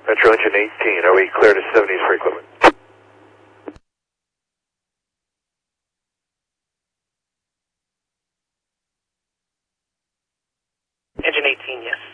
Metro engine 18, are we clear to 70s for equipment? Engine 18, yes.